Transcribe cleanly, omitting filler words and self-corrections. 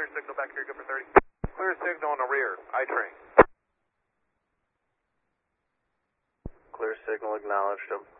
signal back here, go for 30. Clear signal in the rear, I-train. Clear signal acknowledged.